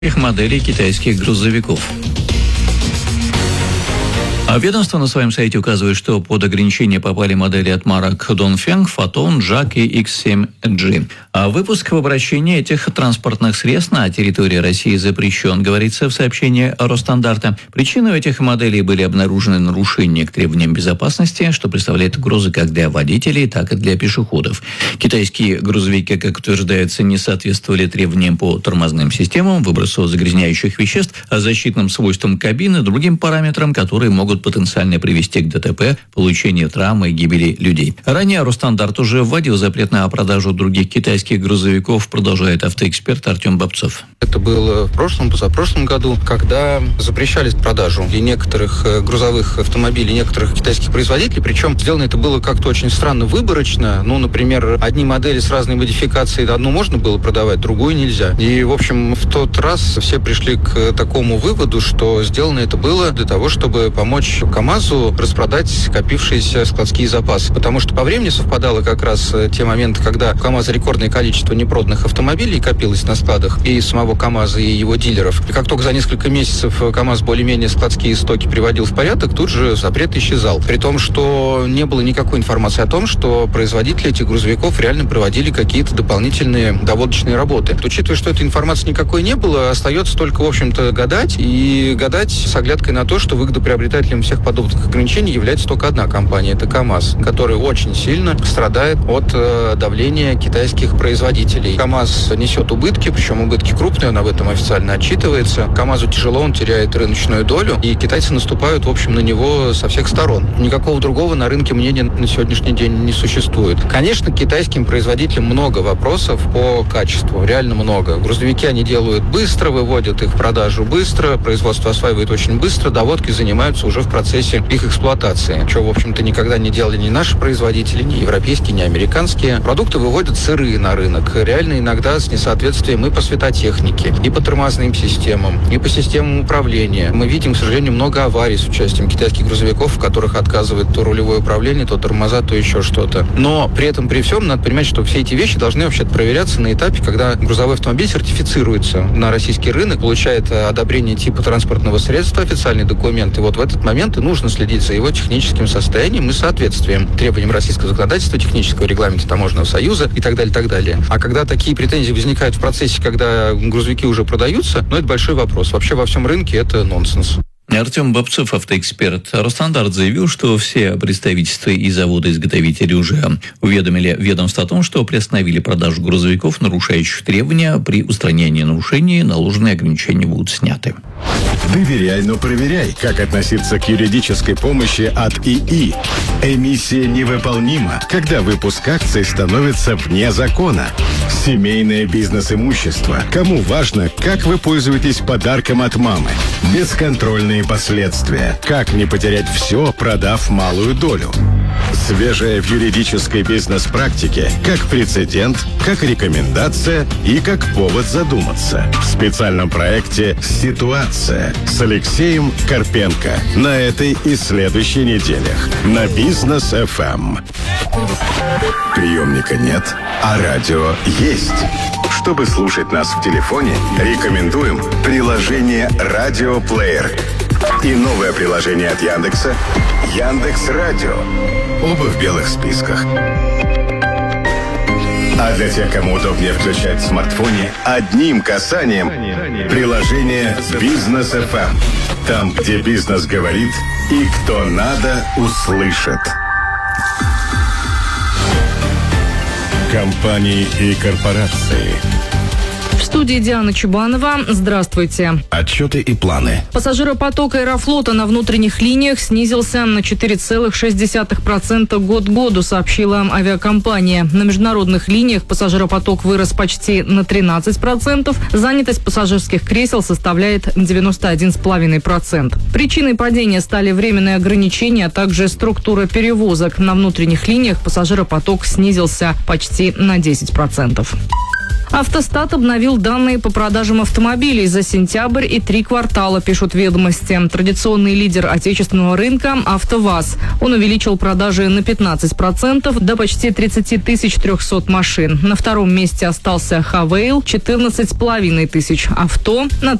моделей китайских грузовиков. Ведомство на своем сайте указывает, что под ограничение попали модели от марок Dongfeng, Foton, JAC и X7G. Выпуск в обращении этих транспортных средств на территории России запрещен, говорится в сообщении Росстандарта. Причиной этих моделей были обнаружены нарушения к требованиям безопасности, что представляет угрозы как для водителей, так и для пешеходов. Китайские грузовики, как утверждается, не соответствовали требованиям по тормозным системам, выбросу загрязняющих веществ, защитным свойствам кабины и другим параметрам, которые могут потенциально привести к ДТП, получению травмы и гибели людей. Ранее Росстандарт уже вводил запрет на продажу других китайских грузовиков, продолжает автоэксперт Артем Бобцов. Это было в прошлом, позапрошлом году, когда запрещались продажу и некоторых грузовых автомобилей, некоторых китайских производителей. Причем сделано это было как-то очень странно, выборочно. Например, одни модели с разной модификацией, одну можно было продавать, другую нельзя. И, в общем, в тот раз все пришли к такому выводу, что сделано это было для того, чтобы помочь КАМАЗу распродать скопившиеся складские запасы. Потому что по времени совпадало как раз те моменты, когда у КАМАЗа рекордное количество непроданных автомобилей копилось на складах и самого КАМАЗа, и его дилеров. И как только за несколько месяцев КАМАЗ более-менее складские стоки приводил в порядок, тут же запрет исчезал. При том, что не было никакой информации о том, что производители этих грузовиков реально проводили какие-то дополнительные доводочные работы. Учитывая, что этой информации никакой не было, остается только, в общем-то, гадать с оглядкой на то, что выгодоприобретателем всех подобных ограничений является только одна компания, это КАМАЗ, которая очень сильно страдает от давления китайских производителей. КАМАЗ несет убытки, причем убытки крупные, он об этом официально отчитывается. КАМАЗу тяжело, он теряет рыночную долю, и китайцы наступают, в общем, на него со всех сторон. Никакого другого на рынке мнения на сегодняшний день не существует. Конечно, китайским производителям много вопросов по качеству, реально много. Грузовики они делают быстро, выводят их в продажу быстро, производство осваивает очень быстро, доводки занимаются уже в процессе их эксплуатации, что, в общем-то, никогда не делали ни наши производители, ни европейские, ни американские. Продукты выводят сырые на рынок, реально иногда с несоответствием и по светотехнике, и по тормозным системам, и по системам управления. Мы видим, к сожалению, много аварий с участием китайских грузовиков, в которых отказывает то рулевое управление, то тормоза, то еще что-то. Но при этом, при всем, надо понимать, что все эти вещи должны вообще проверяться на этапе, когда грузовой автомобиль сертифицируется на российский рынок, получает одобрение типа транспортного средства, официальный документ, и вот в этот момент и нужно следить за его техническим состоянием и соответствием требованиям российского законодательства, технического регламента Таможенного союза и так далее, так далее. А когда такие претензии возникают в процессе, когда грузовики уже продаются, это большой вопрос. Вообще во всем рынке это нонсенс. Артем Бобцов, автоэксперт. Росстандарт заявил, что все представительства и заводы-изготовители уже уведомили ведомство о том, что приостановили продажу грузовиков, нарушающих требования. При устранении нарушений наложенные ограничения будут сняты. Доверяй, но проверяй, как относиться к юридической помощи от ИИ. Эмиссия невыполнима, когда выпуск акций становится вне закона. Семейное бизнес-имущество. Кому важно, как вы пользуетесь подарком от мамы. Бесконтрольные последствия. Как не потерять все, продав малую долю. Свежее в юридической бизнес-практике, как прецедент, как рекомендация и как повод задуматься. В специальном проекте «Ситуация» с Алексеем Карпенко на этой и следующей неделях на Бизнес ФМ. Приемника нет, а радио есть. Чтобы слушать нас в телефоне, рекомендуем приложение «Радиоплеер» и новое приложение от Яндекса «Яндекс.Радио». Оба в белых списках. А для тех, кому удобнее включать в смартфоне, одним касанием приложение «Бизнес ФМ». Там, где бизнес говорит и кто надо, услышит. Компании и корпорации. В студии Диана Чубанова. Здравствуйте. Отчеты и планы. Пассажиропоток Аэрофлота на внутренних линиях снизился на 4,6% год к году, сообщила авиакомпания. На международных линиях пассажиропоток вырос почти на 13%. Занятость пассажирских кресел составляет 91,5%. Причиной падения стали временные ограничения, а также структура перевозок. На внутренних линиях пассажиропоток снизился почти на 10%. Автостат обновил данные по продажам автомобилей за сентябрь и 3 квартала, пишут «Ведомости». Традиционный лидер отечественного рынка – АвтоВАЗ. Он увеличил продажи на 15% до почти 30 300 машин. На втором месте остался Хавейл – 14 500. Авто на